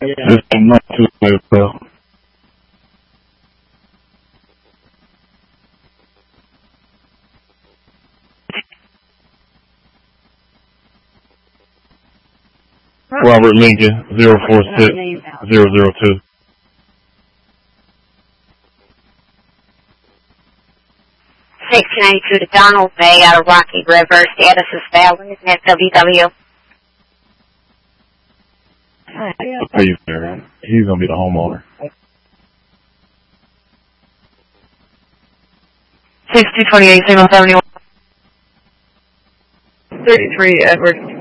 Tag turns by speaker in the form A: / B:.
A: This is not too late, bro. Robert Lincoln, 046002.
B: 1692 to Donald Bay out of Rocky River. Status is valid. Net WW.
A: I'll pay you there. He's going to be the homeowner.
C: 6228, single 71. 33 Edward